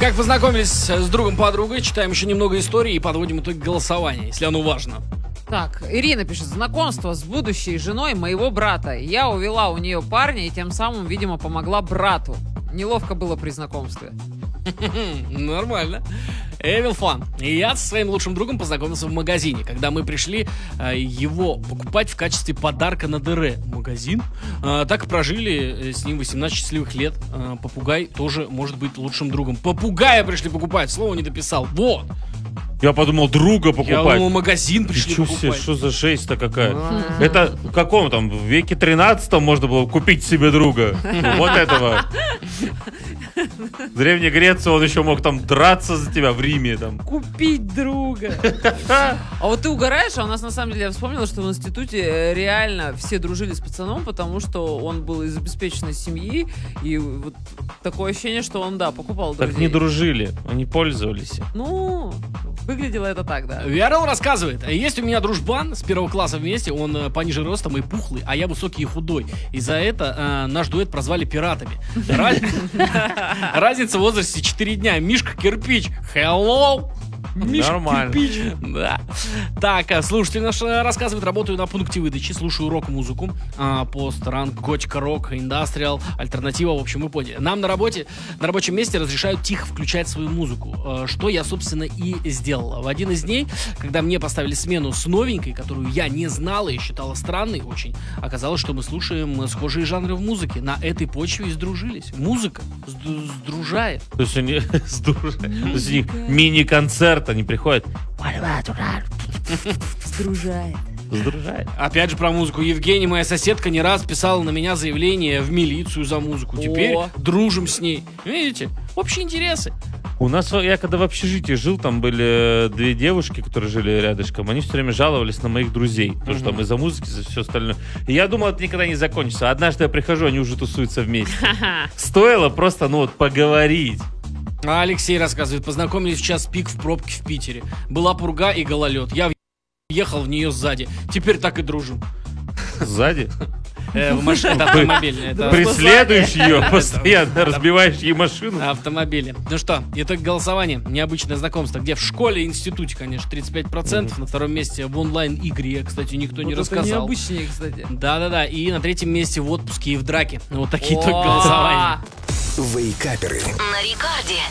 Как познакомились с другом-подругой, читаем еще немного истории и подводим итог голосования, если оно важно. Так, Ирина пишет: знакомство с будущей женой моего брата. Я увела у нее парня и тем самым, видимо, помогла брату. Неловко было при знакомстве. Нормально. Evil Fun. И я со своим лучшим другом познакомился в магазине, когда мы пришли его покупать в качестве подарка на ДР. Магазин. Так и прожили с ним 18 счастливых лет. Попугай тоже может быть лучшим другом. Попугая пришли покупать, слово не дописал. Вот. Я подумал, друга покупать. Я думал, магазин пришли Ничего покупать. себе, что за жесть-то какая? Это в каком там, в веке 13 можно было купить себе друга? Вот этого. В Древней Греции он еще мог там драться за тебя в Риме. Там. Купить друга. А вот ты угораешь, а у нас на самом деле, я вспомнила, что в институте реально все дружили с пацаном, потому что он был из обеспеченной семьи, и вот такое ощущение, что он, да, покупал друзей. Так не дружили, они пользовались. Ну, выглядело это так, да. Виарел рассказывает: есть у меня дружбан с первого класса вместе, он пониже ростом и пухлый, а я высокий и худой. И за это наш дуэт прозвали пиратами. Разница в возрасте 4 дня. Мишка Кирпич. Hello! Мишка Нормально. Кирпич. Да. Так, слушатель наш рассказывает: работаю на пункте выдачи, слушаю рок-музыку, пост-ранг, готика-рок, индастриал, альтернатива, в общем, вы поняли. Нам на рабочем месте разрешают тихо включать свою музыку, что я, собственно, и сделала. В один из дней, когда мне поставили смену с новенькой, которую я не знала и считала странной очень, оказалось, что мы слушаем схожие жанры в музыке. На этой почве и сдружились. Музыка сдружает. То есть они сдружают. То есть у них мини-концерт, они приходят. Сдружает. Сдружает. Опять же про музыку. Евгения, моя соседка, не раз писала на меня заявление в милицию за музыку. Теперь дружим с ней. Видите? Общие интересы. У нас, я когда в общежитии жил, там были 2 девушки, которые жили рядышком. Они все время жаловались на моих друзей. Потому что там из-за музыки, за все остальное. И я думал, это никогда не закончится. Однажды я прихожу, они уже тусуются вместе. Стоило просто, поговорить. А Алексей рассказывает: познакомились в час пик в пробке в Питере. Была пурга и гололед. Я ехал в нее сзади. Теперь так и дружим. Сзади? В машине, это автомобильная. Преследуешь ее постоянно, разбиваешь ей машину. Автомобили. Ну что, итог голосования. Необычное знакомство. Где в школе и институте, конечно, 35%. На втором месте в онлайн-игре, кстати, никто не рассказал. Это необычнее, кстати. Да-да-да. И на третьем месте в отпуске и в драке. Вот такие итоги голосования. Вейкаперы. На рекорде.